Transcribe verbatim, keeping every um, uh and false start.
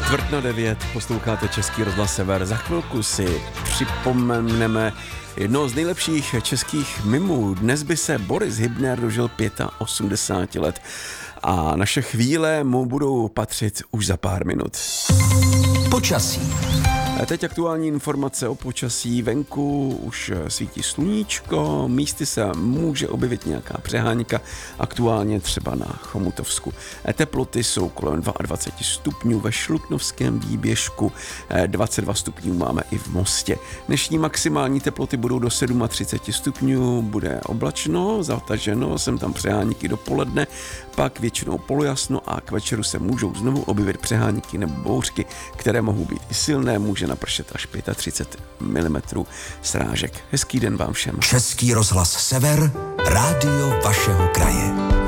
Čtvrt na devět, posloucháte Český rozhlas Sever. Za chvilku si připomeneme jednoho z nejlepších českých mimů. Dnes by se Boris Hybner dožil osmdesáti pěti let a naše chvíle mu budou patřit už za pár minut. Počasí. A teď aktuální informace o počasí. Venku už svítí sluníčko, místy se může objevit nějaká přehánka, aktuálně třeba na Chomutovsku. Teploty jsou kolem dvacet dva stupňů ve Šluknovském výběžku, dvacet dva stupňů máme i v Mostě. Dnešní maximální teploty budou do třicet sedm stupňů, bude oblačno, zataženo, jsem tam přehánky dopoledne, pak většinou polojasno a k večeru se můžou znovu objevit přehánky nebo bouřky, které mohou být i silné, může napršet až třicet pět milimetrů srážek. Hezký den vám všem. Český rozhlas Sever, rádio vašeho kraje.